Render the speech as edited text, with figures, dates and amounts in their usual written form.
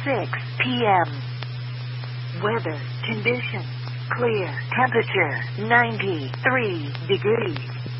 6 p.m. Weather conditions: clear. Temperature 93 degrees.